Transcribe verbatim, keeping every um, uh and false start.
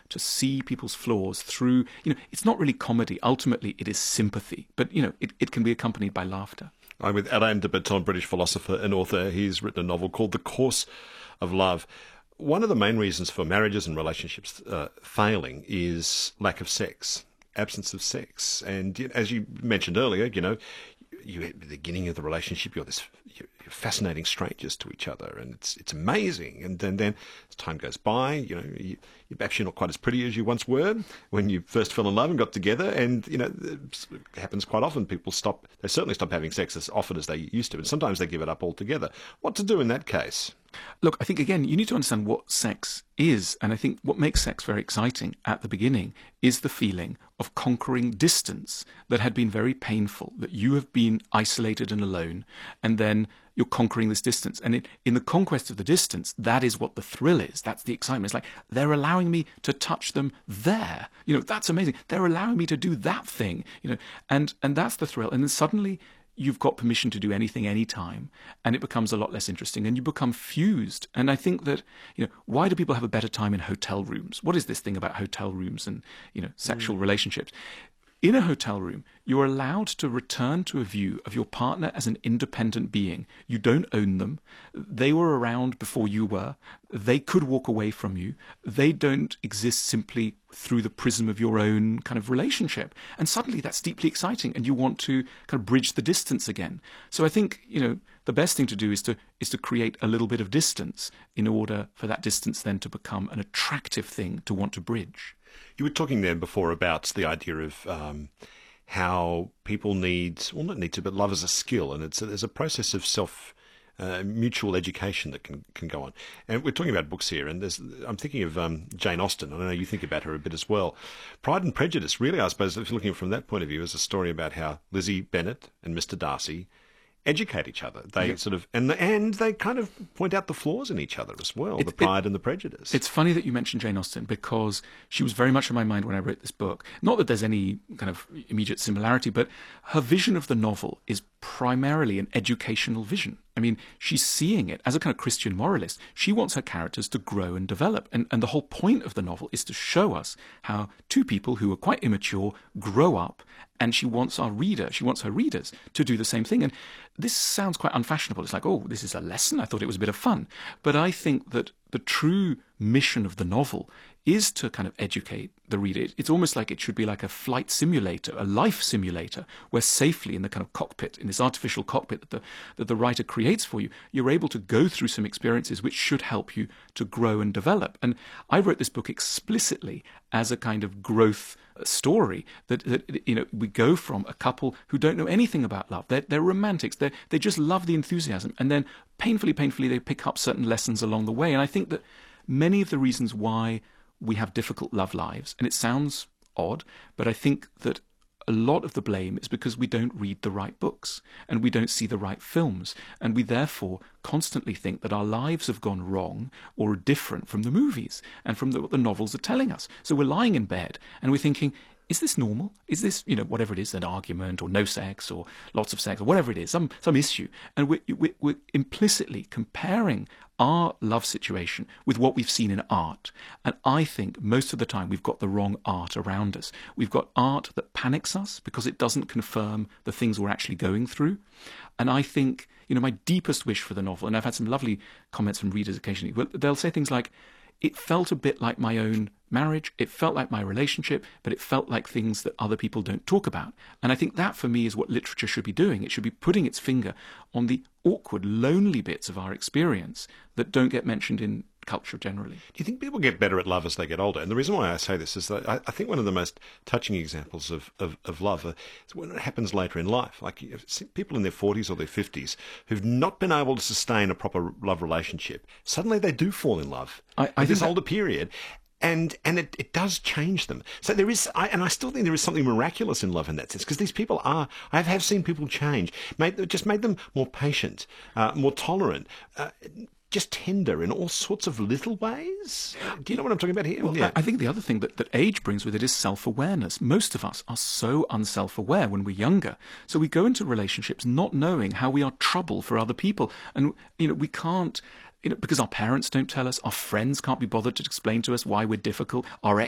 to see people's flaws through, you know, it's not really comedy. Ultimately, it is sympathy. But, you know, it, it can be accompanied by laughter. I'm with Alain de Botton, British philosopher and author. He's written a novel called The Course of Love. One of the main reasons for marriages and relationships uh, failing is lack of sex, absence of sex. And as you mentioned earlier, you know, you at the beginning of the relationship, you're this you're fascinating strangers to each other, and it's it's amazing. And then, then as time goes by, you know, you, you perhaps you're not quite as pretty as you once were when you first fell in love and got together. And you know, it happens quite often. People stop. They certainly stop having sex as often as they used to, and sometimes they give it up altogether. What to do in that case? Look, I think, again, you need to understand what sex is. And I think what makes sex very exciting at the beginning is the feeling of conquering distance that had been very painful, that you have been isolated and alone, and then you're conquering this distance. And it, in the conquest of the distance, that is what the thrill is. That's the excitement. It's like, they're allowing me to touch them there. You know, that's amazing. They're allowing me to do that thing, you know, and, and that's the thrill. And then suddenly you've got permission to do anything, anytime, and it becomes a lot less interesting, and you become fused. And I think that, you know, why do people have a better time in hotel rooms? What is this thing about hotel rooms and, you know, sexual mm. relationships? In a hotel room, you're allowed to return to a view of your partner as an independent being. You don't own them. They were around before you were. They could walk away from you. They don't exist simply through the prism of your own kind of relationship. And suddenly that's deeply exciting, and you want to kind of bridge the distance again. So I think, you know, the best thing to do is to is to create a little bit of distance in order for that distance then to become an attractive thing to want to bridge. You were talking there before about the idea of um, how people need, well, not need to, but love is a skill, and it's a, there's a process of self uh, mutual education that can can go on. And we're talking about books here, and there's, I'm thinking of um, Jane Austen. I know you think about her a bit as well. Pride and Prejudice, really, I suppose, if you're looking from that point of view, is a story about how Lizzie Bennet and Mister Darcy educate each other. They yeah. sort of, and and they kind of point out the flaws in each other as well, it, the pride it, and the prejudice. It's funny that you mentioned Jane Austen, because she was very much in my mind when I wrote this book. Not that there's any kind of immediate similarity, but her vision of the novel is primarily an educational vision. I mean, she's seeing it as a kind of Christian moralist. She wants her characters to grow and develop. And, and the whole point of the novel is to show us how two people who are quite immature grow up, and she wants our reader, she wants her readers to do the same thing. And this sounds quite unfashionable. It's like, oh, this is a lesson. I thought it was a bit of fun. But I think that the true mission of the novel is to kind of educate the reader. It's almost like it should be like a flight simulator, a life simulator, where safely in the kind of cockpit, in this artificial cockpit that the, that the writer creates for you, you're able to go through some experiences which should help you to grow and develop. And I wrote this book explicitly as a kind of growth story that, that you know, we go from a couple who don't know anything about love. They're, they're romantics. They're, they just love the enthusiasm. And then painfully, painfully, they pick up certain lessons along the way. And I think that many of the reasons why we have difficult love lives, and it sounds odd, but I think that a lot of the blame is because we don't read the right books and we don't see the right films, and we therefore constantly think that our lives have gone wrong or are different from the movies and from the, what the novels are telling us. So we're lying in bed and we're thinking, is this normal? Is this, you know, whatever it is, an argument or no sex or lots of sex or whatever it is, some some issue? And we're, we're, we're implicitly comparing our love situation with what we've seen in art. And I think most of the time we've got the wrong art around us. We've got art that panics us because it doesn't confirm the things we're actually going through. And I think, you know, my deepest wish for the novel, and I've had some lovely comments from readers occasionally, well, they'll say things like, it felt a bit like my own marriage, it felt like my relationship, but it felt like things that other people don't talk about. And I think that, for me, is what literature should be doing. It should be putting its finger on the awkward, lonely bits of our experience that don't get mentioned in culture generally. Do you think people get better at love as they get older? And the reason why I say this is that I, I think one of the most touching examples of, of, of love is when it happens later in life. Like, you see people in their forties or their fifties who've not been able to sustain a proper love relationship. Suddenly they do fall in love I, I at this that... older period. And and it, it does change them. So there is, I, and I still think there is something miraculous in love in that sense, because these people are, I have seen people change, made, just made them more patient, uh, more tolerant, uh, just tender in all sorts of little ways. Do you know what I'm talking about here? Well, yeah. I think the other thing that, that age brings with it is self-awareness. Most of us are so unself-aware when we're younger. So we go into relationships not knowing how we are trouble for other people. And, you know, we can't... You know, because our parents don't tell us, our friends can't be bothered to explain to us why we're difficult, our